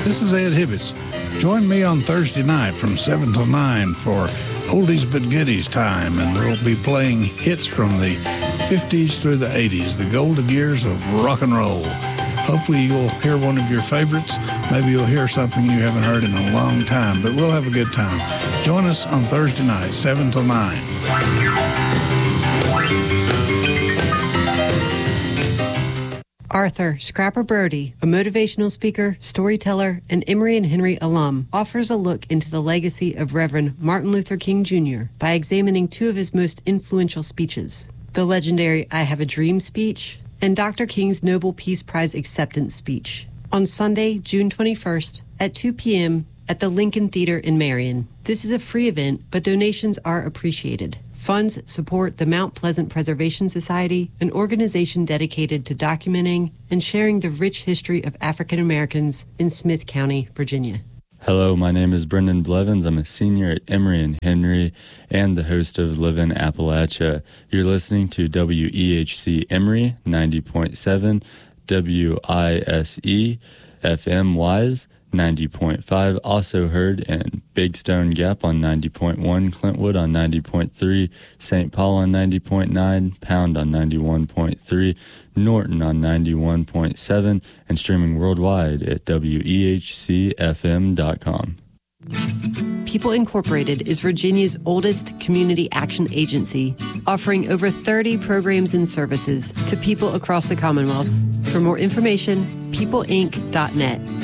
This is Ed Hibbets. Join me on Thursday night from 7 till 9 for Oldies But Goodies time, and we'll be playing hits from the 50s through the 80s, the golden years of rock and roll. Hopefully you'll hear one of your favorites. Maybe you'll hear something you haven't heard in a long time, but we'll have a good time. Join us on Thursday night, 7 till 9. Arthur Scrapper Brody, a motivational speaker, storyteller, and Emory and Henry alum, offers a look into the legacy of Reverend Martin Luther King Jr. by examining two of his most influential speeches, the legendary I Have a Dream speech and Dr. King's Nobel Peace Prize acceptance speech, on Sunday, June 21st at 2 p.m. at the Lincoln Theater in Marion. This is a free event, but donations are appreciated. Funds support the Mount Pleasant Preservation Society, an organization dedicated to documenting and sharing the rich history of African Americans in Smith County, Virginia. Hello, my name is Brendan Blevins. I'm a senior at Emory and Henry and the host of Live in Appalachia. You're listening to WEHC Emory 90.7, WISE FM Wise 90.5, also heard in Big Stone Gap on 90.1, Clintwood on 90.3, St. Paul on 90.9, Pound on 91.3, Norton on 91.7, and streaming worldwide at WEHCFM.com. People Incorporated is Virginia's oldest community action agency, offering over 30 programs and services to people across the Commonwealth. For more information, peopleinc.net.